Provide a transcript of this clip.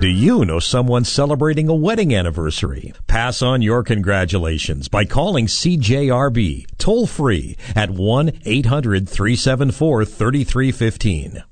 Do you know someone celebrating a wedding anniversary? Pass on your congratulations by calling CJRB toll-free at 1-800-374-3315.